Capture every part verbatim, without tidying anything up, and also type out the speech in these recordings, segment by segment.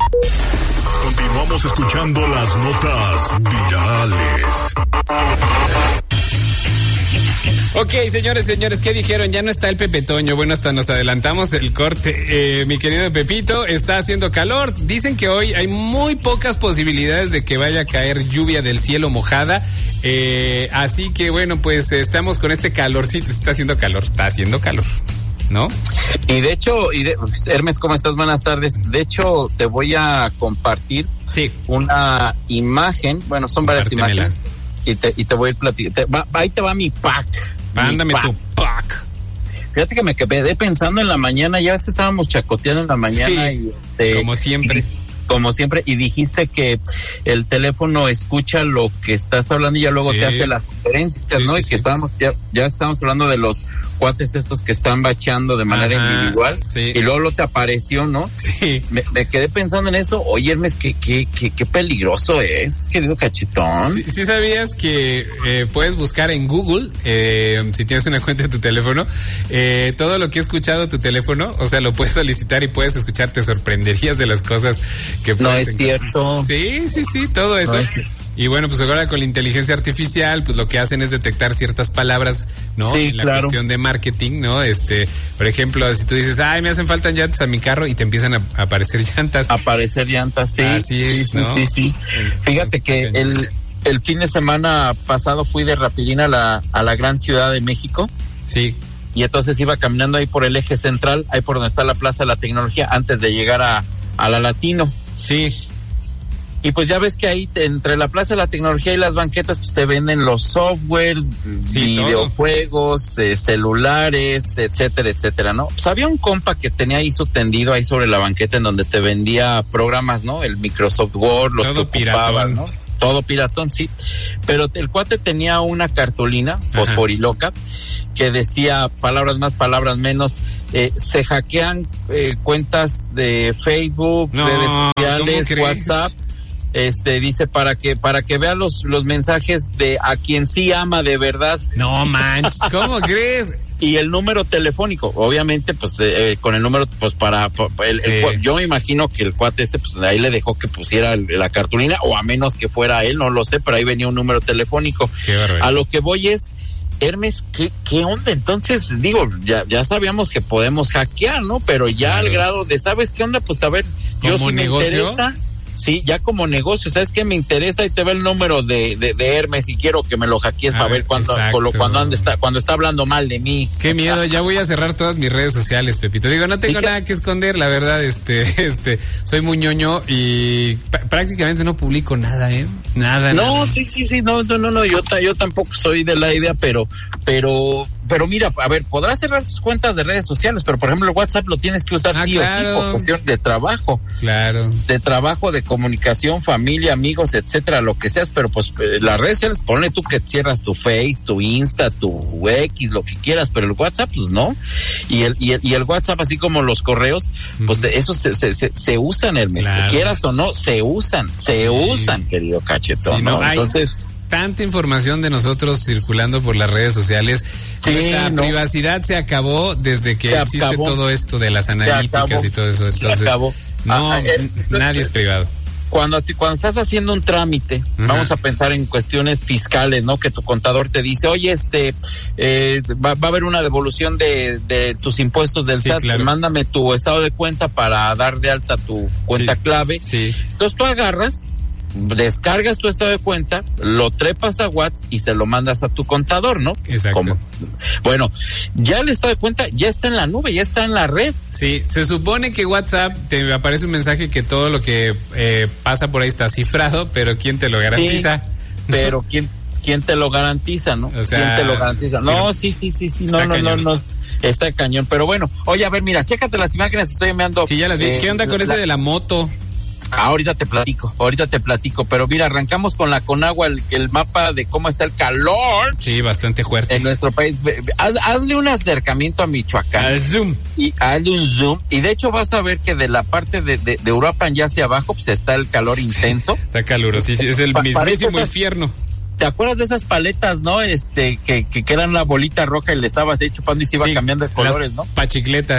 Continuamos escuchando las notas virales. Ok, señores, señores, ¿qué dijeron? Ya no está el Pepe Toño. Bueno, hasta nos adelantamos el corte. Eh, mi querido Pepito, está haciendo calor. Dicen que hoy hay muy pocas posibilidades de que vaya a caer lluvia del cielo mojada. Eh, así que, bueno, pues estamos con este calorcito. Está haciendo calor, está haciendo calor, ¿no? Y de hecho, y de, Hermes, ¿cómo estás? Buenas tardes. De hecho, te voy a compartir sí. una imagen. Bueno, son varias imágenes. Y te, y te voy a ir platicando. Ahí te va mi pack. Mándame tu pack. Fíjate que me quedé pensando en la mañana, ya ves que estábamos chacoteando en la mañana. Sí, y este, como siempre. Y, como siempre, y dijiste que el teléfono escucha lo que estás hablando y ya luego sí. te hace las sugerencias, sí, ¿no? Sí, y que sí. estábamos, ya, ya estábamos hablando de los cuates estos que están bacheando de manera Ajá, individual, sí. y luego lo te apareció, ¿no? Sí. Me, me quedé pensando en eso. Oye, Hermes, qué, qué, qué, qué peligroso es, querido cachetón. Sí, sí sabías que eh, puedes buscar en Google, eh, si tienes una cuenta de tu teléfono, eh, todo lo que ha escuchado tu teléfono, o sea, lo puedes solicitar y puedes escuchar, te sorprenderías de las cosas que puedes No es encontrar. cierto. Sí, sí, sí, todo eso. No es cierto. Y bueno, pues ahora con la inteligencia artificial, pues lo que hacen es detectar ciertas palabras, ¿no? Sí, en la claro. cuestión de marketing, ¿no? Este, por ejemplo, si tú dices, ay, me hacen falta llantas a mi carro, y te empiezan a, a aparecer llantas. Aparecer llantas, sí. Así es, sí, ¿no? sí, sí. Fíjate que el, el fin de semana pasado fui de rapidín a la, a la gran Ciudad de México. Sí. Y entonces iba caminando ahí por el eje central, ahí por donde está la Plaza de la Tecnología, antes de llegar a, a la Latino. Sí. Y pues ya ves que ahí te, entre la Plaza de la Tecnología y las banquetas pues te venden los software, sí, videojuegos, eh, celulares, etcétera, etcétera, ¿no? Pues había un compa que tenía ahí su tendido ahí sobre la banqueta en donde te vendía programas, ¿no? El Microsoft Word, los todo que ocupabas, piratón. ¿no? Todo piratón, sí. Pero el cuate tenía una cartulina fosforiloca que decía, palabras más, palabras menos, eh, se hackean eh, cuentas de Facebook, no, redes sociales, WhatsApp. Este dice para que para que vea los los mensajes de a quien sí ama de verdad. No manches, ¿cómo crees? Y el número telefónico, obviamente, pues eh, con el número, pues para, para el, sí. el, yo me imagino que el cuate este, pues ahí le dejó que pusiera el, la cartulina, o a menos que fuera él, no lo sé, pero ahí venía un número telefónico. Qué barbaridad. A lo que voy es, Hermes, ¿qué, qué onda? Entonces, digo, ya ya sabíamos que podemos hackear, ¿no? Pero ya claro. al grado de, ¿sabes qué onda? Pues a ver, yo si negocio? me interesa. Sí, ya como negocio, ¿sabes qué? Me interesa y te ve el número de, de, de Hermes y quiero que me lo hackees ah, para ver cuando, cuando, anda, está, cuando está hablando mal de mí. Qué miedo, ya voy a cerrar todas mis redes sociales, Pepito. Digo, no tengo nada que esconder, la verdad, este, este, soy muy ñoño y p- prácticamente no publico nada, ¿eh? Nada, No, nada. sí, sí, sí, no, no, no, no, yo, yo tampoco soy de la idea, pero, pero, pero mira, a ver, podrás cerrar tus cuentas de redes sociales, pero por ejemplo el WhatsApp lo tienes que usar ah, sí claro. o sí por cuestión de trabajo. Claro. De trabajo, de comunicación, familia, amigos, etcétera, lo que seas, pero pues eh, las redes sociales, ponle tú que cierras tu Face, tu Insta, tu X, lo que quieras, pero el WhatsApp, pues no. Y el, y el, y el WhatsApp, así como los correos, pues uh-huh. esos se, se, se, se usan, Hermes, claro. quieras o no, se usan, se sí. usan, querido cachetón, sí, ¿no? ¿no? Entonces... Tanta información de nosotros circulando por las redes sociales. Sí, nuestra no. privacidad se acabó desde que se existe acabó. todo esto de las analíticas y todo eso. Entonces, se acabó. no, ah, eh, nadie es privado. Cuando, cuando estás haciendo un trámite, uh-huh. vamos a pensar en cuestiones fiscales, ¿no? Que tu contador te dice, oye, este, eh, va, va a haber una devolución de, de tus impuestos del sí, S A T, claro. mándame tu estado de cuenta para dar de alta tu cuenta sí. clave. Sí. Entonces tú agarras, descargas tu estado de cuenta, lo trepas a WhatsApp y se lo mandas a tu contador, ¿no? Exacto. Como, bueno, ya el estado de cuenta ya está en la nube, ya está en la red. Sí, se supone que WhatsApp te aparece un mensaje que todo lo que eh, pasa por ahí está cifrado, pero ¿quién te lo garantiza? Sí, pero ¿quién quién te lo garantiza, no? O sea, ¿quién te lo garantiza? No, sí, sí, sí, sí, no, no, cañón. no, no, está cañón, pero bueno, oye, a ver, mira, chécate las imágenes, estoy enviando. Sí, ya las vi. Eh, ¿Qué onda con la, ese de la moto? Ah, ahorita te platico, ahorita te platico, pero mira, arrancamos con la Conagua, el, el mapa de cómo está el calor. Sí, bastante fuerte. En nuestro país. Haz, hazle un acercamiento a Michoacán. Al zoom. Y hazle un zoom, y de hecho vas a ver que de la parte de, de, de Uruapan ya hacia abajo, pues está el calor sí, intenso. Está caluroso, sí, sí, es el pa- mismísimo infierno. ¿Te acuerdas de esas paletas, no? Este, que, que, que eran la bolita roja y le estabas ahí chupando y se iba sí, cambiando de colores, ¿no? Pachicletas.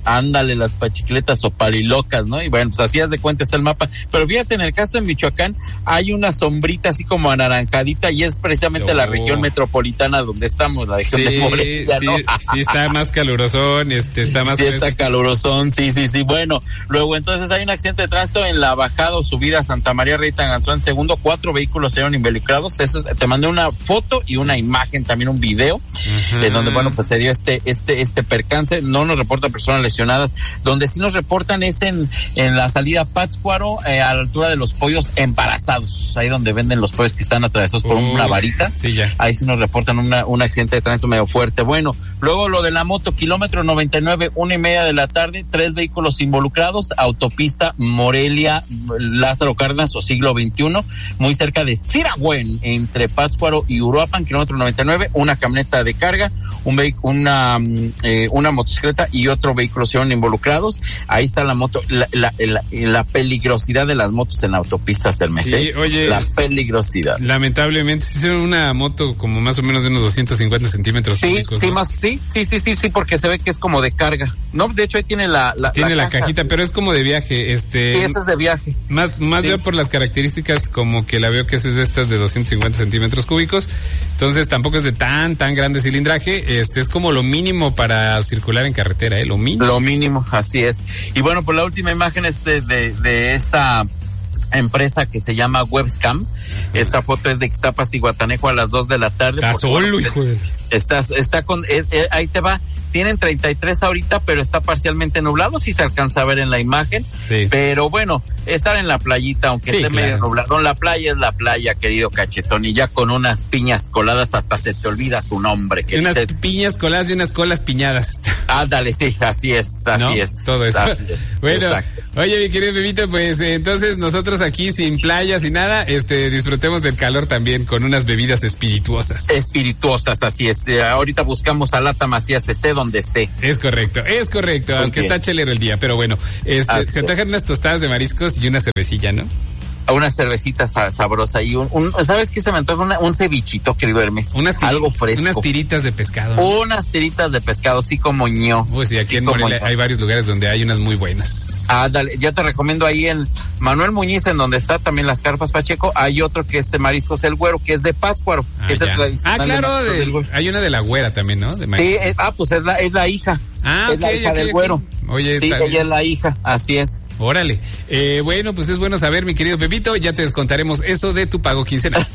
ándale, las pachicletas o palilocas, ¿no? Y bueno, pues así haz de cuenta está el mapa. Pero fíjate, en el caso de Michoacán, hay una sombrita así como anaranjadita y es precisamente oh. la región metropolitana donde estamos, la región sí, de Morelia, ¿no? Sí, sí está más calurosón, este, está más... Sí está calurosón, sí, sí, sí. Bueno, luego entonces hay un accidente de tránsito en la bajada o subida a Santa María Rey Tanganzón, segundo, cuatro vehículos se fueron involucrados. Eso, te mandé una foto y una imagen, también un video, uh-huh. de donde, bueno, pues se dio este, este, este percance. No nos reportan personas lesionadas. Donde sí nos reportan es en, en la salida Pátzcuaro, eh, a la altura de los pollos embarazados, ahí donde venden los pollos que están atravesados por uh, una varita. Sí, ya. Ahí sí nos reportan una, un accidente de tránsito medio fuerte. Bueno, luego lo de la moto, kilómetro noventa y nueve, una y media de la tarde, tres vehículos involucrados, autopista Morelia, Lázaro Cárdenas o siglo veintiuno, muy cerca de Siragüen, entre Pátzcuaro y Uruapan, kilómetro noventa y nueve, una camioneta de carga, un vehic- una, eh, una motocicleta y otro vehículo se van involucrados. Ahí está la moto, la, la, la, la peligrosidad de las motos en la autopista Cermecé. Sí, oye, la peligrosidad. Lamentablemente, si es una moto como más o menos de unos doscientos cincuenta centímetros sí, cúbicos, sí, ¿no? más, sí, sí, sí, sí, sí, porque se ve que es como de carga. No, de hecho ahí tiene la, la tiene la, la caja, cajita, pero es como de viaje, este. Sí, esa es de viaje. Más, más sí. ya por las características, como que la veo que es de estas de doscientos cincuenta centímetros cúbicos, entonces tampoco es de tan, tan grande cilindraje, este es como lo mínimo para circular en carretera, ¿eh? Lo mínimo. Lo mínimo, así es. Y bueno, pues la última imagen es de, de, de esta empresa que se llama Webcam. Esta foto es de Ixtapas y Guatanejo a las dos de la tarde. Está solo, bueno, hijo de... Estás, está con, eh, eh, ahí te va. Tienen treinta y tres ahorita, pero está parcialmente nublado, si se alcanza a ver en la imagen. Sí. Pero bueno, estar en la playita, aunque sí, esté claro. medio nublado. La playa es la playa, querido Cachetón, y ya con unas piñas coladas hasta se te olvida su nombre. Que unas dices, piñas coladas y unas colas piñadas. Ándale, sí, así es, así ¿no? es. Todo eso. Es, bueno, exacto. Oye, mi querido Bebito, pues eh, entonces nosotros aquí sin playa, sin nada, este, disfrutemos del calor también con unas bebidas espirituosas. Espirituosas, así es. Eh, ahorita buscamos a Lata Macías, esté donde esté. Es correcto, es correcto, okay. Aunque está chelero el día, pero bueno, este, se antojan unas tostadas de mariscos y una cervecilla, ¿no? Una cervecita sa- sabrosa y un, un, ¿sabes qué se me antoja? Una, un cevichito, querido Hermes. Unas tir- algo fresco. Unas tiritas de pescado, ¿no? Unas tiritas de pescado, sí como ño. Uy, sí, aquí sí en Morelia hay varios lugares donde hay unas muy buenas. Ah, dale, yo te recomiendo ahí en Manuel Muñiz, en donde está también las Carpas Pacheco, hay otro que es de Mariscos El Güero, que es de Pátzcuaro. Ah, que es el ah claro, de, de hay una de la Güera también, ¿no? De sí, es, ah, pues es la, es la hija. Ah, es okay, la hija okay, del okay. Güero. Oye, sí, ella bien. Es la hija, así es. Órale. Eh, bueno, pues es bueno saber, mi querido Pepito, ya te descontaremos eso de tu pago quincenal.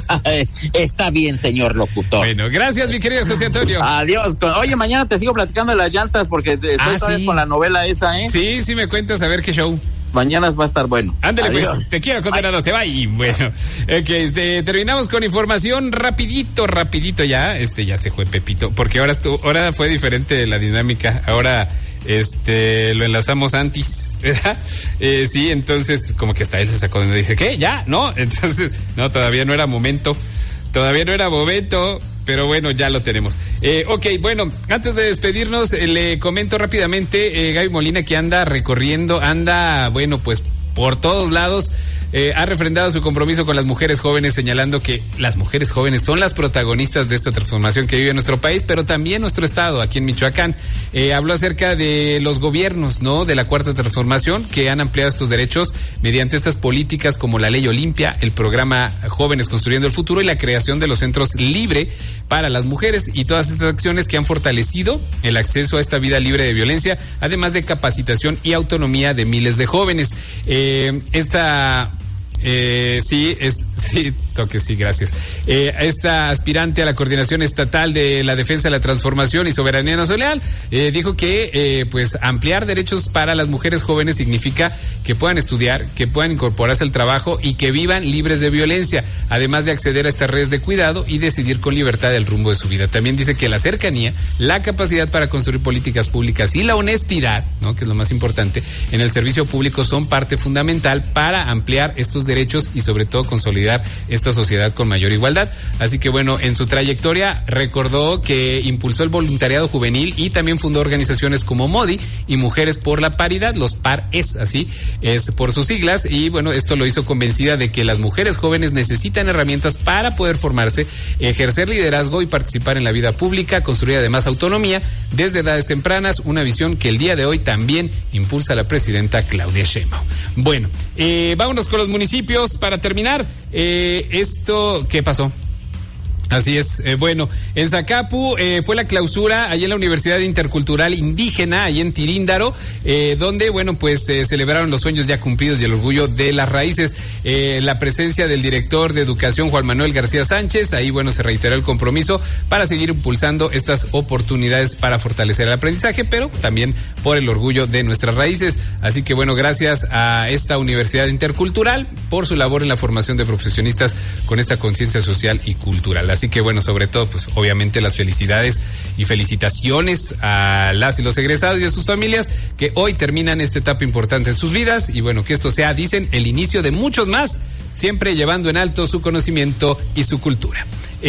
Está bien, señor locutor. Bueno, gracias, mi querido José Antonio. Adiós. Oye, mañana te sigo platicando de las llantas porque estoy ah, ¿sí? con la novela esa, ¿eh? Sí, sí me cuentas a ver qué show. Mañana va a estar bueno. Ándale, pues, te quiero, condenado, se va y bueno. Okay, este, terminamos con información rapidito, rapidito ya. Este, ya se fue Pepito, porque ahora estuvo, ahora fue diferente la dinámica. Ahora, este, lo enlazamos antes, ¿verdad? Eh, sí, entonces, como que hasta él se sacó donde dice, ¿qué? ¿Ya? ¿No? Entonces, no, todavía no era momento. Todavía no era momento, pero bueno, ya lo tenemos. Eh, ok, bueno, antes de despedirnos, eh, le comento rápidamente, eh, Gaby Molina, que anda recorriendo, anda, bueno, pues por todos lados, eh, ha refrendado su compromiso con las mujeres jóvenes, señalando que las mujeres jóvenes son las protagonistas de esta transformación que vive nuestro país, pero también nuestro estado, aquí en Michoacán. Eh, habló acerca de los gobiernos, ¿no?, de la Cuarta Transformación, que han ampliado estos derechos mediante estas políticas como la Ley Olimpia, el programa Jóvenes Construyendo el Futuro y la creación de los centros libre para las mujeres, y todas estas acciones que han fortalecido el acceso a esta vida libre de violencia, además de capacitación y autonomía de miles de jóvenes. Eh, esta Eh, sí, es, sí, toque, sí, gracias. Eh, esta aspirante a la Coordinación Estatal de la Defensa de la Transformación y Soberanía Nacional eh, dijo que, eh, pues, ampliar derechos para las mujeres jóvenes significa que puedan estudiar, que puedan incorporarse al trabajo y que vivan libres de violencia, además de acceder a estas redes de cuidado y decidir con libertad el rumbo de su vida. También dice que la cercanía, la capacidad para construir políticas públicas y la honestidad, ¿no?, que es lo más importante, en el servicio público son parte fundamental para ampliar estos derechos y sobre todo consolidar generar esta sociedad con mayor igualdad. Así que bueno, en su trayectoria recordó que impulsó el voluntariado juvenil y también fundó organizaciones como MODI y Mujeres por la Paridad, los P A R E S, así es por sus siglas, y bueno, esto lo hizo convencida de que las mujeres jóvenes necesitan herramientas para poder formarse, ejercer liderazgo y participar en la vida pública, construir además autonomía desde edades tempranas, una visión que el día de hoy también impulsa la presidenta Claudia Sheinbaum. Bueno, eh, vámonos con los municipios para terminar. Eh, esto, ¿qué pasó? Así es, eh, bueno, en Zacapu eh, fue la clausura allí en la Universidad Intercultural Indígena, ahí en Tiríndaro, eh, donde, bueno, pues eh, celebraron los sueños ya cumplidos y el orgullo de las raíces. Eh, la presencia del director de Educación, Juan Manuel García Sánchez, ahí, bueno, se reiteró el compromiso para seguir impulsando estas oportunidades para fortalecer el aprendizaje, pero también por el orgullo de nuestras raíces. Así que, bueno, gracias a esta Universidad Intercultural por su labor en la formación de profesionistas con esta conciencia social y cultural. Así que bueno, sobre todo, pues obviamente las felicidades y felicitaciones a las y los egresados y a sus familias que hoy terminan esta etapa importante en sus vidas y bueno, que esto sea, dicen, el inicio de muchos más, siempre llevando en alto su conocimiento y su cultura.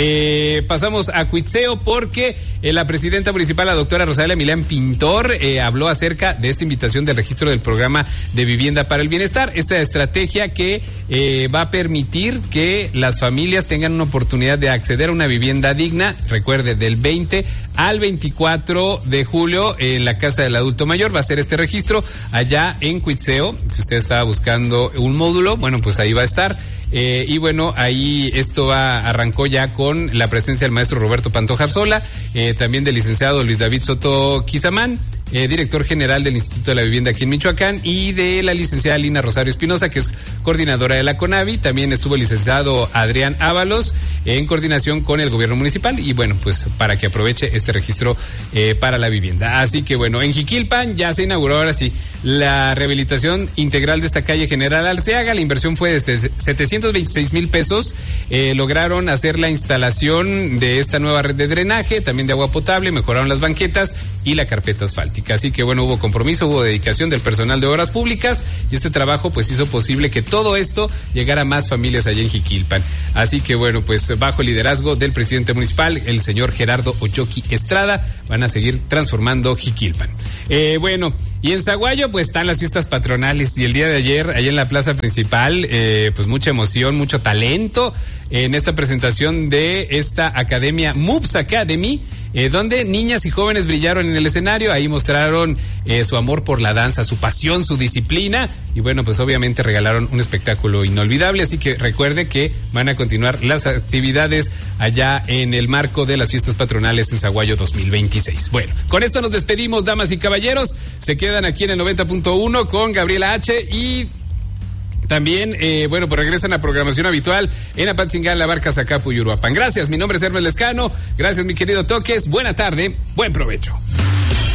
Eh, pasamos a Cuitzeo porque eh, la presidenta municipal, la doctora Rosalia Milán Pintor, eh, habló acerca de esta invitación del registro del programa de vivienda para el bienestar, esta estrategia que eh, va a permitir que las familias tengan una oportunidad de acceder a una vivienda digna, recuerde, del veinte al veinticuatro de julio en la Casa del Adulto Mayor va a ser este registro allá en Cuitzeo. Si usted estaba buscando un módulo, bueno, pues ahí va a estar. Eh, y bueno, ahí esto va, arrancó ya con la presencia del maestro Roberto Pantoja Arzola, eh, también del licenciado Luis David Soto Quizamán, eh, director general del Instituto de la Vivienda aquí en Michoacán, y de la licenciada Lina Rosario Espinosa, que es coordinadora de la CONAVI. También estuvo el licenciado Adrián Ábalos, eh, en coordinación con el gobierno municipal, y bueno, pues para que aproveche este registro eh, para la vivienda. Así que bueno, en Jiquilpan ya se inauguró ahora sí la rehabilitación integral de esta calle General Arteaga. La inversión fue de setecientos veintiséis mil pesos. Eh, lograron hacer la instalación de esta nueva red de drenaje, también de agua potable, mejoraron las banquetas y la carpeta asfáltica. Así que bueno, hubo compromiso, hubo dedicación del personal de obras públicas y este trabajo pues hizo posible que todo esto llegara a más familias allá en Jiquilpan. Así que bueno, pues bajo el liderazgo del presidente municipal, el señor Gerardo Ochoqui Estrada, van a seguir transformando Jiquilpan. Eh, bueno, y en Zaguayo pues están las fiestas patronales y el día de ayer, allá en la plaza principal, eh, pues mucha emoción, mucho talento en esta presentación de esta academia Moves Academy, eh, donde niñas y jóvenes brillaron en el escenario. Ahí mostraron eh, su amor por la danza, su pasión, su disciplina y bueno, pues obviamente regalaron un espectáculo inolvidable. Así que recuerde que van a continuar las actividades allá en el marco de las fiestas patronales en Zaguayo dos mil veintiséis. Bueno, con esto nos despedimos, damas y caballeros. Se quedan aquí en el noventa punto uno con Gabriela H. y también, eh, bueno, pues regresan a programación habitual en Apatzingán, La Barca, Zacapu y Uruapan. Gracias, mi nombre es Hermes Lescano. Gracias, mi querido Toques. Buena tarde, buen provecho.